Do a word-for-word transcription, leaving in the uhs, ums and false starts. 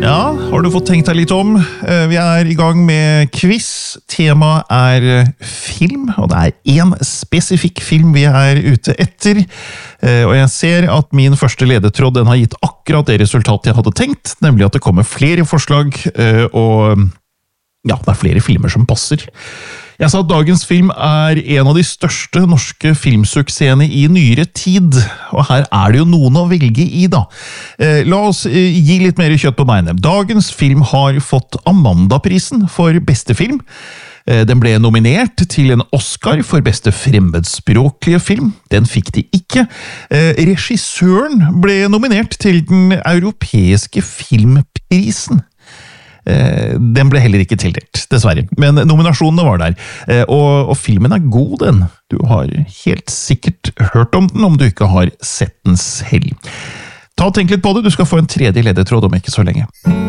Ja, har du fått tenkt deg litt om? Vi er i gang med quiz. Temaet er film, og det er en spesifikk film vi er ute etter. Og jeg ser at min første ledetråd den har gitt akkurat det resultatet jeg hadde tenkt, nemlig at det kommer flere forslag, og ja, det er flere filmer som passer. Jeg sa at dagens film er en av de største norske filmsuksessene i nyere tid, og her er det jo noen å velge i da. Eh, la oss eh, gi litt mer kjøtt på beinet. Dagens film har fått Amanda-prisen for beste film. Eh, den ble nominert til en Oscar for beste fremmedspråklige film. Den fikk de ikke. Eh, regissøren ble nominert til den europeiske filmprisen. Den ble heller ikke tildelt, dessverre. Men nominasjonene var der. Og, og filmen er god, den. Du har helt sikkert hørt om den, om du ikke har sett den selv. Ta og tenk litt på det, du skal få en tredje ledetråd om ikke så lenge.